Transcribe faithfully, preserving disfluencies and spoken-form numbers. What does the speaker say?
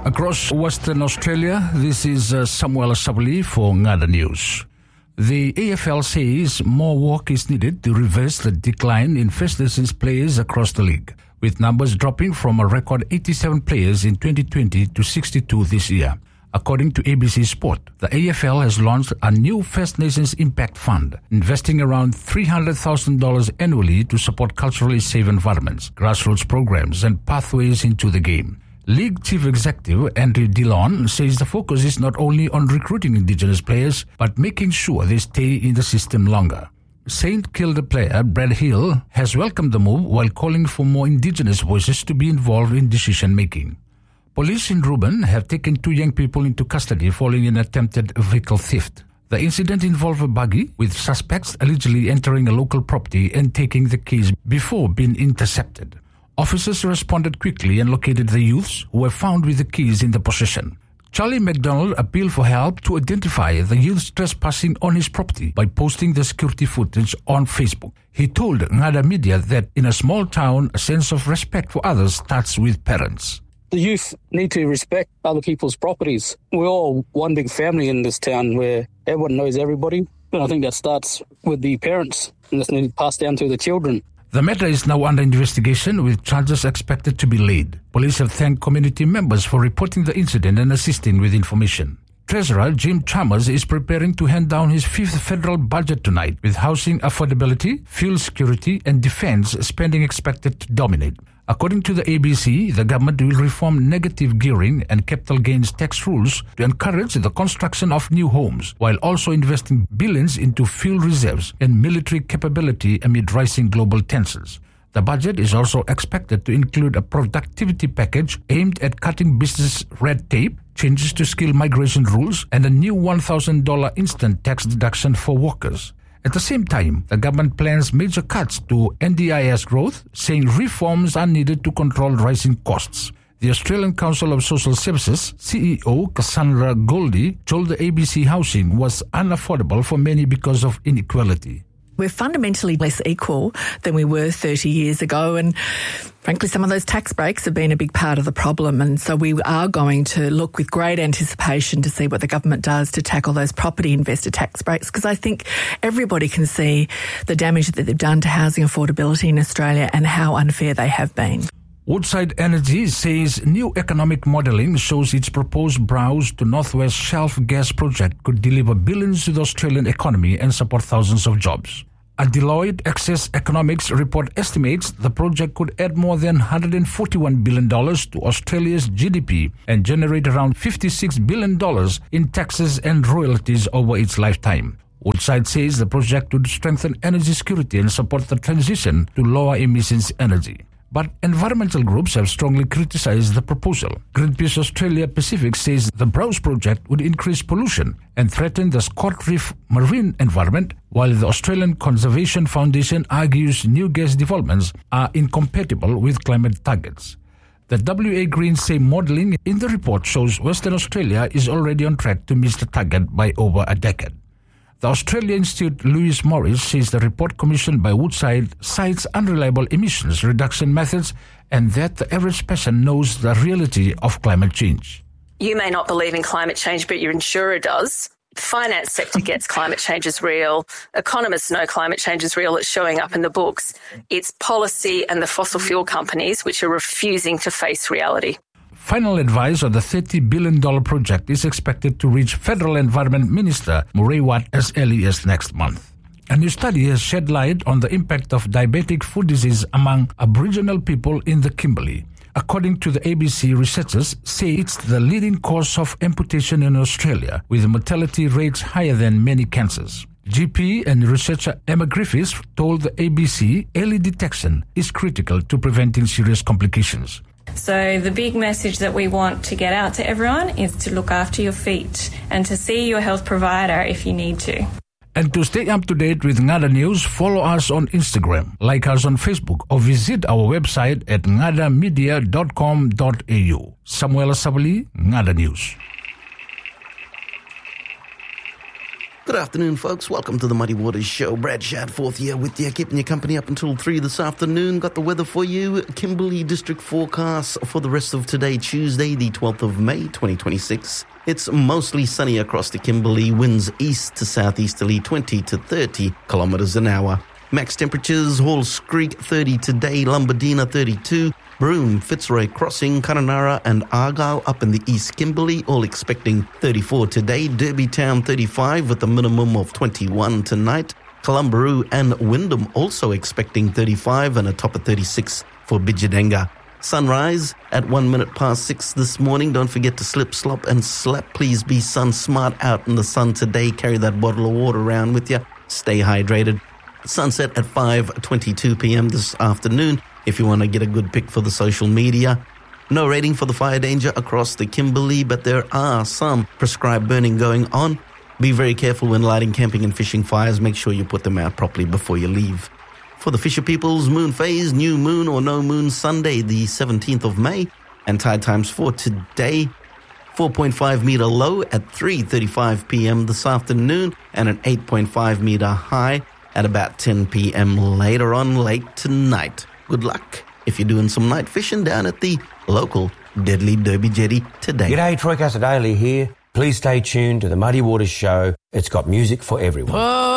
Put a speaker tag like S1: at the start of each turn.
S1: Across Western Australia, this is uh, Samuel Sabuli for Ngada News. The A F L says more work is needed to reverse the decline in First Nations players across the league, with numbers dropping from a record eighty-seven players in twenty twenty to sixty-two this year. According to A B C Sport, the A F L has launched a new First Nations Impact Fund, investing around three hundred thousand dollars annually to support culturally safe environments, grassroots programs, and pathways into the game. League Chief Executive Andrew Dillon says the focus is not only on recruiting Indigenous players, but making sure they stay in the system longer. Saint Kilda player Brad Hill has welcomed the move while calling for more Indigenous voices to be involved in decision-making. Police in Reuben have taken two young people into custody following an attempted vehicle theft. The incident involved a buggy with suspects allegedly entering a local property and taking the keys before being intercepted. Officers responded quickly and located the youths who were found with the keys in their possession. Charlie McDonald appealed for help to identify the youths trespassing on his property by posting the security footage on Facebook. He told Ngada Media that in a small town, a sense of respect for others starts with parents.
S2: The youth need to respect other people's properties. We're all one big family in this town where everyone knows everybody. And I think that starts with the parents and that's need to pass down to the children.
S1: The matter is now under investigation with charges expected to be laid. Police have thanked community members for reporting the incident and assisting with information. Treasurer Jim Chalmers is preparing to hand down his fifth federal budget tonight, with housing affordability, fuel security and defense spending expected to dominate. According to the A B C, the government will reform negative gearing and capital gains tax rules to encourage the construction of new homes, while also investing billions into fuel reserves and military capability amid rising global tensions. The budget is also expected to include a productivity package aimed at cutting business red tape, changes to skilled migration rules, and a new one thousand dollars instant tax deduction for workers. At the same time, the government plans major cuts to N D I S growth, saying reforms are needed to control rising costs. The Australian Council of Social Services C E O Cassandra Goldie told the A B C housing was unaffordable for many because of inequality.
S3: We're fundamentally less equal than we were thirty years ago, and frankly some of those tax breaks have been a big part of the problem, and so we are going to look with great anticipation to see what the government does to tackle those property investor tax breaks, because I think everybody can see the damage that they've done to housing affordability in Australia and how unfair they have been.
S1: Woodside Energy says new economic modelling shows its proposed Browse to Northwest Shelf gas project could deliver billions to the Australian economy and support thousands of jobs. A Deloitte Access Economics report estimates the project could add more than one hundred forty-one billion dollars to Australia's G D P and generate around fifty-six billion dollars in taxes and royalties over its lifetime. Woodside says the project would strengthen energy security and support the transition to lower emissions energy. But environmental groups have strongly criticized the proposal. Greenpeace Australia Pacific says the Browse project would increase pollution and threaten the Scott Reef marine environment, while the Australian Conservation Foundation argues new gas developments are incompatible with climate targets. The W A Greens say modelling in the report shows Western Australia is already on track to miss the target by over a decade. The Australian Institute Lewis Morris says the report commissioned by Woodside cites unreliable emissions reduction methods and that the average person knows the reality of climate change.
S4: You may not believe in climate change, but your insurer does. The finance sector gets climate change is real. Economists know climate change is real. It's showing up in the books. It's policy and the fossil fuel companies which are refusing to face reality.
S1: Final advice on the thirty billion dollars project is expected to reach Federal Environment Minister Murray Watt as early as next month. A new study has shed light on the impact of diabetic foot disease among Aboriginal people in the Kimberley. According to the A B C, researchers say it's the leading cause of amputation in Australia, with mortality rates higher than many cancers. G P and researcher Emma Griffiths told the A B C early detection is critical to preventing serious complications.
S5: So the big message that we want to get out to everyone is to look after your feet and to see your health provider if you need to.
S1: And to stay up to date with Ngada News, follow us on Instagram, like us on Facebook, or visit our website at ngada media dot com dot a u. Samuel Sabuli, Ngada News.
S6: Good afternoon, folks. Welcome to the Muddy Waters Show. Brad Shadforth here with you, keeping you company up until three this afternoon. Got the weather for you. Kimberley District forecast for the rest of today, Tuesday, the twelfth of May, twenty twenty-six. It's mostly sunny across the Kimberley. Winds east to southeasterly, twenty to thirty kilometres an hour. Max temperatures, Halls Creek, thirty today, Lombardina, thirty-two. Broome, Fitzroy Crossing, Kununurra and Argyle up in the East Kimberley, all expecting thirty-four today. Derby Town, thirty-five with a minimum of twenty-one tonight. Columbaroo and Wyndham also expecting thirty-five and a top of thirty-six for Bijadenga. Sunrise at one minute past six this morning. Don't forget to slip, slop and slap. Please be sun smart out in the sun today. Carry that bottle of water around with you. Stay hydrated. Sunset at five twenty-two p.m. this afternoon. If you want to get a good pic for the social media. No rating for the fire danger across the Kimberley, but there are some prescribed burning going on. Be very careful when lighting camping and fishing fires. Make sure you put them out properly before you leave. For the fisher peoples, moon phase, new moon or no moon Sunday, the seventeenth of May. And tide times for today, four point five metre low at three thirty-five p.m. this afternoon and an eight point five metre high at about ten p.m. later on late tonight. Good luck if you're doing some night fishing down at the local Deadly Derby Jetty today.
S7: G'day, Troy Casadale here. Please stay tuned to the Muddy Waters Show. It's got music for everyone. Oh.